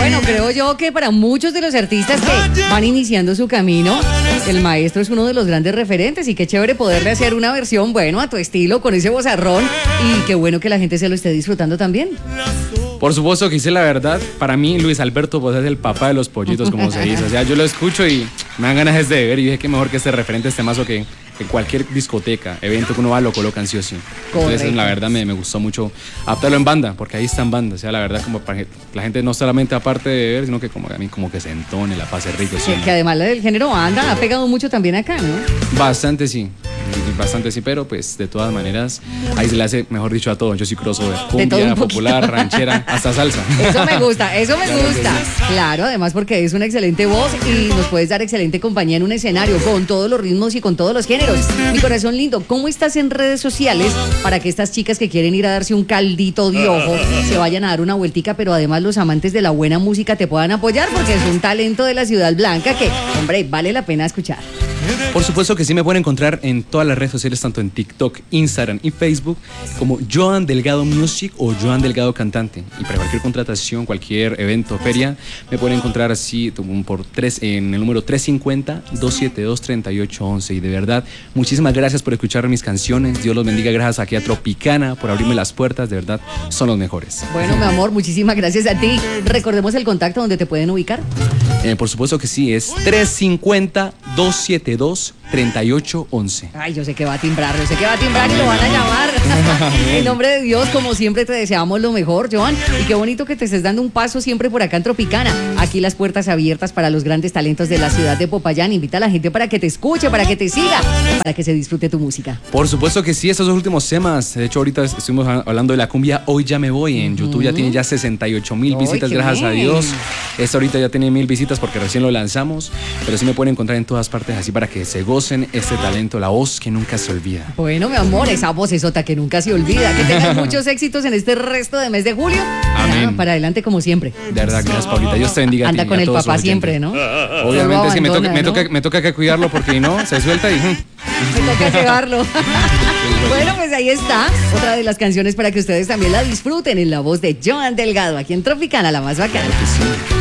Bueno, creo yo que para muchos de los artistas que van iniciando su camino, el maestro es uno de los grandes referentes y qué chévere poderle hacer una versión, bueno, a tu estilo, con ese vozarrón y qué bueno que la gente se lo esté disfrutando también. Por supuesto que hice la verdad. Para mí, Luis Alberto pues, es el papá de los pollitos, como se dice. O sea, yo lo escucho y me dan ganas de beber y dije que mejor que este referente esté más o que en cualquier discoteca, evento que uno va, lo colocan sí o sí. Entonces, la verdad, me gustó mucho adaptarlo en banda, porque ahí está en banda. O sea, la verdad, como para que la gente no solamente aparte de beber, sino que como a mí como que se entone, la pase rico. Sí, que además el género banda ha pegado mucho también acá, ¿no? Bastante sí, pero pues de todas maneras, ahí se le hace, mejor dicho, a todo. Yo soy crossover, cumbia, popular, ranchera, hasta salsa. Eso me gusta. Claro, además porque es una excelente voz y nos puedes dar excelente compañía en un escenario con todos los ritmos y con todos los géneros. Mi corazón lindo, ¿cómo estás en redes sociales para que estas chicas que quieren ir a darse un caldito de ojo se vayan a dar una vueltica, pero además los amantes de la buena música te puedan apoyar porque es un talento de la Ciudad Blanca que, hombre, vale la pena escuchar? Por supuesto que sí, me pueden encontrar en todas las redes sociales, tanto en TikTok, Instagram y Facebook, como Joan Delgado Music o Joan Delgado Cantante. Y para cualquier contratación, cualquier evento, feria, me pueden encontrar así en el número 350-272-3811. Y de verdad, muchísimas gracias por escuchar mis canciones. Dios los bendiga, gracias aquí a Tropicana por abrirme las puertas. De verdad, son los mejores. Bueno, mi amor, muchísimas gracias a ti. Recordemos el contacto donde te pueden ubicar. Por supuesto que sí, es 350-272-3811. Ay, yo sé que va a timbrar y lo van a llamar. En nombre de Dios, como siempre, te deseamos lo mejor, Joan. Y qué bonito que te estés dando un paso siempre por acá en Tropicana. Aquí las puertas abiertas para los grandes talentos de la ciudad de Popayán. Invita a la gente para que te escuche, para que te siga, para que se disfrute tu música. Por supuesto que sí, esos dos últimos temas. De hecho, ahorita estuvimos hablando de la cumbia Hoy Ya Me Voy. En YouTube ya tiene ya 68,000 visitas, gracias a Dios. Esta ahorita ya tiene 1,000 visitas porque recién lo lanzamos. Pero sí me pueden encontrar en todas partes así para que se gocen este talento, la voz que nunca se olvida. Bueno, mi amor, esa vocesota que nunca se olvida. Que tengas muchos éxitos en este resto de mes de julio. Amén. Ya, para adelante como siempre. De verdad, gracias, Paulita. Dios te bendiga. Anda con el papá siempre, ¿no? Obviamente es que me toca que cuidarlo porque no, se suelta y... Me toca llevarlo. Bueno, pues ahí está. Otra de las canciones para que ustedes también la disfruten en la voz de Joan Delgado, aquí en Tropicana, la más bacana. Claro que sí.